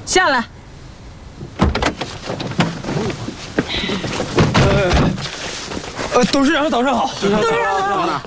下来。 董事长早上好。 董事长好。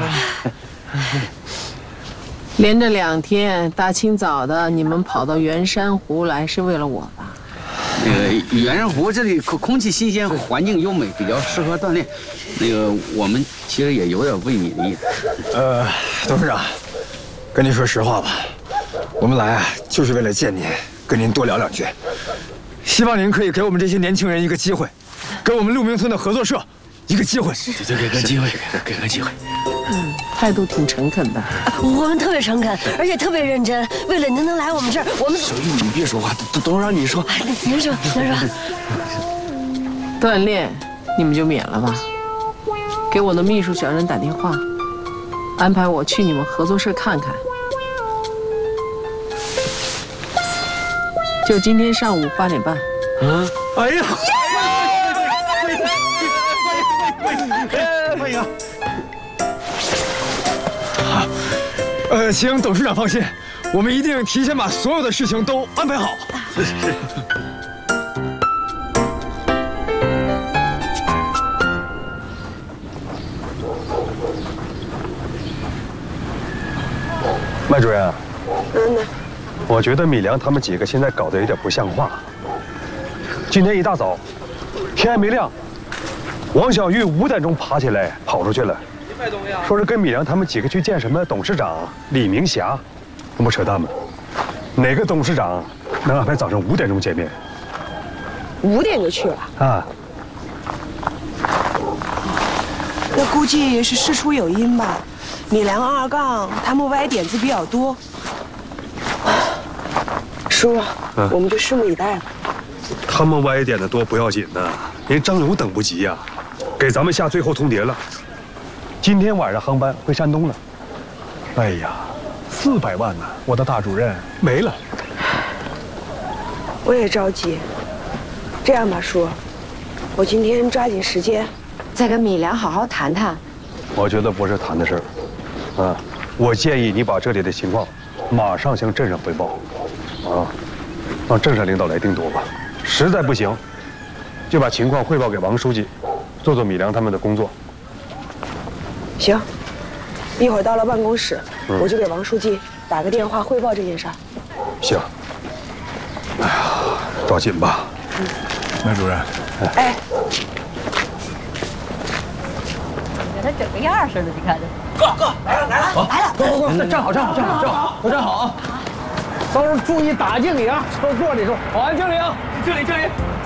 连着2天，大清早的，你们跑到圆山湖来是为了我吧？ 那个圆山湖这里空气新鲜，环境优美，比较适合锻炼。那个我们其实也有点为你的意思。 董事长，跟您说实话吧，我们来啊，就是为了见您，跟您多聊2句。希望您可以给我们这些年轻人一个机会，给我们鹿鸣村的合作社一个机会。 就给个机会，给个机会。 态度挺诚恳的。 我们特别诚恳，而且特别认真。为了您能来我们这儿，我们小玉，你别说话，董事长你说。 您说，您说。 锻炼你们就免了吧。给我的秘书小人打电话，安排我去你们合作社看看。就今天上午8点半。 嗯。 哎呀！ 欢迎啊！ 请董事长放心，我们一定提前把所有的事情都安排好。 是。 麦主任，我觉得米良他们几个现在搞得有点不像话。今天一大早，天还没亮，王小玉5点钟爬起来跑出去了，说是跟米良他们几个去见什么董事长李明霞，那不扯淡吗？哪个董事长能安排早上5点钟见面 ？5点就去了啊？ 那估计是事出有因吧。米良2杠他们歪点子比较多。叔，我们就拭目以待吧。 他们歪点的多不要紧的，连张勇等不及呀，给咱们下最后通牒了。今天晚上航班回山东了。 哎呀，400万呢，我的大主任没了。 我也着急。这样吧，叔，我今天抓紧时间， 再跟米良好好谈谈。 我觉得不是谈的事儿。我建议你把这里的情况马上向镇上汇报，让镇上领导来定夺吧。实在不行，就把情况汇报给王书记，做米良他们的工作。 行，一会儿到了办公室，我就给王书记打个电话汇报这件事儿。 行。哎呀，抓紧吧。 麦主任。 哎。 给他整个样似的，你看这。 哥，来了！走，站好，都站好啊！到时候注意打敬礼啊！都坐里头，保安敬礼啊！敬礼！